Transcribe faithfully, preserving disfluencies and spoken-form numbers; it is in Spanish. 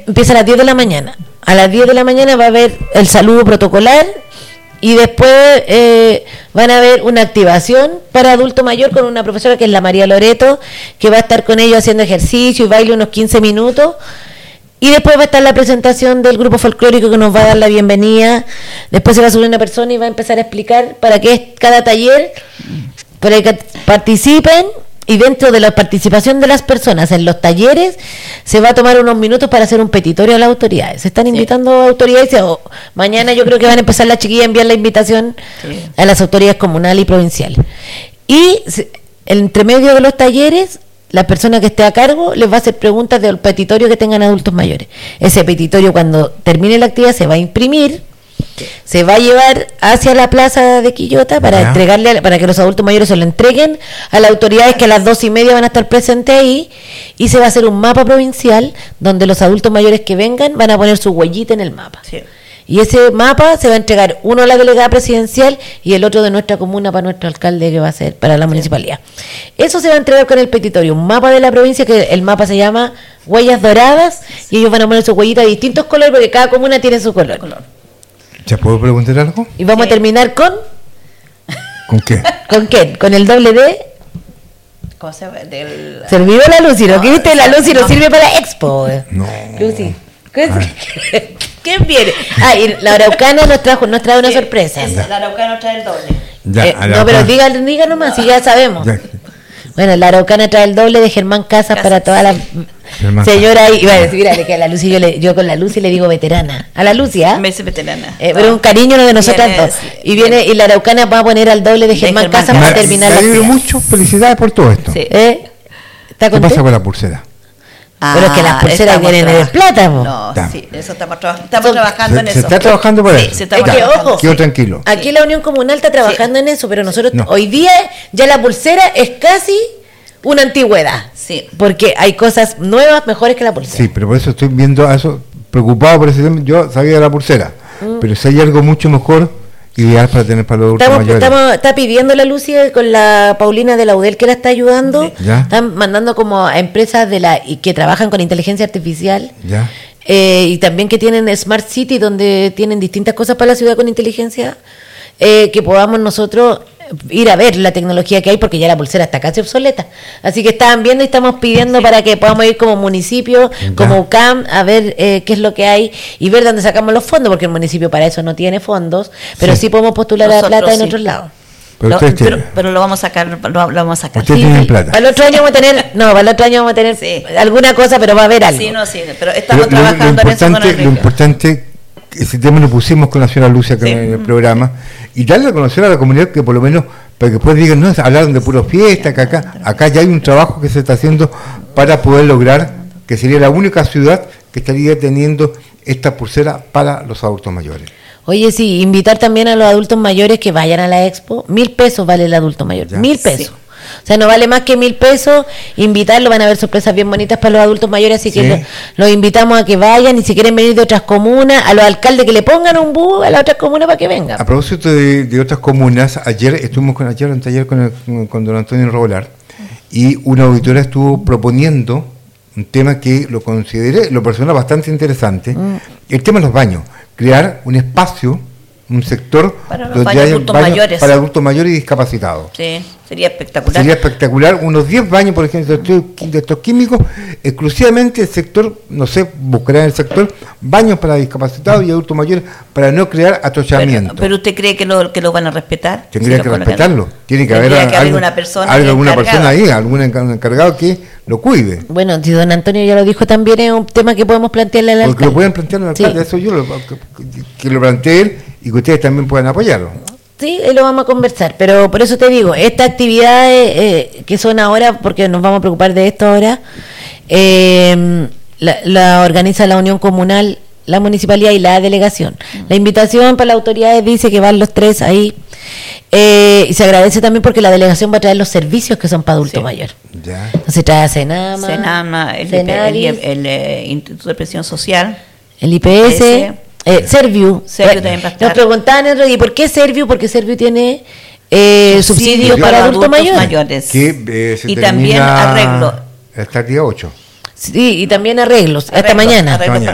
empieza a las diez de la mañana. A las diez de la mañana va a haber el saludo protocolar y después eh, van a haber una activación para adulto mayor con una profesora que es la María Loreto, que va a estar con ellos haciendo ejercicio y baile unos quince minutos. Y después va a estar la presentación del grupo folclórico que nos va a dar la bienvenida. Después se va a subir una persona y va a empezar a explicar para qué es cada taller, para que participen. Y dentro de la participación de las personas en los talleres se va a tomar unos minutos para hacer un petitorio a las autoridades. Se están invitando sí. autoridades. Oh, mañana yo creo que van a empezar las chiquillas a enviar la invitación sí. a las autoridades comunales y provinciales. Y entre medio de los talleres, la persona que esté a cargo les va a hacer preguntas del petitorio que tengan adultos mayores. Ese petitorio, cuando termine la actividad, se va a imprimir, se va a llevar hacia la plaza de Quillota para yeah. entregarle, para que los adultos mayores se lo entreguen a las autoridades que a las dos y media van a estar presentes ahí, y se va a hacer un mapa provincial donde los adultos mayores que vengan van a poner su huellita en el mapa. Sí. Y ese mapa se va a entregar uno a la delegada presidencial y el otro de nuestra comuna para nuestro alcalde, que va a ser para la municipalidad. Eso se va a entregar con el petitorio, un mapa de la provincia, que el mapa se llama Huellas Doradas, y ellos van a poner su huellita de distintos colores porque cada comuna tiene su color. ¿Ya puedo preguntar algo? Y vamos sí. a terminar con... ¿Con qué? ¿Con qué? Con el doble D. ¿Cómo se llama? Del... Servido la Lucy, ¿no? ¿Qué viste? La Lucy no, no sirve para Expo. No. Lucy. ¿Qué, ¿Qué viene? Ah, y la Araucana nos trajo, nos trae una sí, sorpresa. Es, la Araucana nos trae el doble. Ya, eh, no, pero diga, diga nomás, si ya sabemos. Ya. Bueno, la Araucana trae el doble de Germán Casas, Casas para toda la señora ahí. Iba a decir, mira, que a la Lucy yo, le, yo con la Lucy le digo veterana. A la Lucy, ¿ah? ¿eh? Me dice veterana. Eh, pero un cariño lo de nosotras viene, dos. Y viene, viene, y la Araucana va a poner al doble de Germán, Germán Casas para terminar la actividad. Mucho felicidades por todo esto. Sí. ¿Eh? ¿Está ¿Qué pasa con la pulsera? Ah, pero es que las pulseras vienen de plata, ¿no? No, sí, eso estamos, traba- estamos trabajando se, en se eso. Se está trabajando por sí, eso. Se está es que, ojo, quedo sí. tranquilo. Aquí la Unión Comunal está trabajando sí. en eso, pero nosotros no. hoy día ya la pulsera es casi una antigüedad. Sí. Porque hay cosas nuevas mejores que la pulsera. Sí, pero por eso estoy viendo a eso, preocupado por ese tema. Yo sabía de la pulsera, mm. pero si hay algo mucho mejor, ideal para tener para los adultos estamos, mayores. Estamos, está pidiendo la Lucy con la Paulina de la U D E L que la está ayudando. Sí. Están mandando como a empresas de la y que trabajan con inteligencia artificial. Ya. Eh, y también que tienen Smart City, donde tienen distintas cosas para la ciudad con inteligencia, eh, que podamos nosotros ir a ver la tecnología que hay, porque ya la pulsera está casi obsoleta. Así que estaban viendo y estamos pidiendo sí. para que podamos ir como municipio, ya. como U C A M, a ver eh, qué es lo que hay y ver dónde sacamos los fondos, porque el municipio para eso no tiene fondos, pero sí, sí podemos postular nosotros a plata sí. en otros lados. Pero, lo, pero, pero lo vamos a sacar, lo, lo vamos a sacar. Ustedes sí, tienen plata. Para el otro año vamos a tener, no, para el otro año vamos a tener sí. alguna cosa, pero va a haber algo. Sí, no, sí, pero estamos pero trabajando lo, lo en eso. Importante, lo importante, ese tema lo pusimos con la señora Lucia sí. en el programa, y darle a conocer a la comunidad que por lo menos, para que después digan, no, hablaron de puro fiesta, que acá, acá ya hay un trabajo que se está haciendo para poder lograr que sería la única ciudad que estaría teniendo esta pulsera para los adultos mayores. Oye, sí, invitar también a los adultos mayores que vayan a la expo. Mil pesos vale el adulto mayor, ya. mil pesos. Sí. O sea, no vale más que mil pesos. Invitarlo, van a haber sorpresas bien bonitas para los adultos mayores, así sí. que los, los invitamos a que vayan, y si quieren venir de otras comunas, a los alcaldes que le pongan un bus a las otras comunas para que vengan. A propósito de, de otras comunas, ayer estuvimos con ayer un taller con, el, con don Antonio Robolar, y una auditora estuvo proponiendo un tema que lo consideré, lo personal, bastante interesante, mm. el tema de los baños. Crear un espacio, un sector para los donde baños haya adultos baños mayores. Para adultos mayores y discapacitados. Sí, sería espectacular. Sería espectacular, unos diez baños, por ejemplo, de estos químicos, exclusivamente el sector, no sé, buscará en el sector baños para discapacitados y adultos mayores para no crear atochamiento. Pero, pero usted cree que lo, que lo van a respetar. Tendría si que respetarlo. Tiene que haber, que haber algo, una persona, alguna persona ahí, algún encargado que lo cuide. Bueno, si don Antonio ya lo dijo también, es un tema que podemos plantearle al alcalde. Porque lo pueden plantear al alcalde, sí. eso yo lo, que, que lo plantee él y que ustedes también puedan apoyarlo. Sí, lo vamos a conversar, pero por eso te digo, estas actividades eh, que son ahora, porque nos vamos a preocupar de esto ahora, eh, la, la organiza la Unión Comunal, la Municipalidad y la Delegación. La invitación para las autoridades dice que van los tres ahí, eh, y se agradece también porque la Delegación va a traer los servicios que son para adulto sí. mayor. Ya. Entonces trae a Senama, Senama el, Senaris, el, el, el, el Instituto de Presión Social, el I P S, Eh, Serviu, Serviu también va a estar. Nos preguntaban, ¿y por qué Serviu? Porque Serviu tiene eh, subsidio, subsidio para adultos, adultos mayor. mayores. Que, eh, se y también arreglo. Hasta el día ocho. Sí, y también arreglos, arreglo, hasta mañana. Arreglo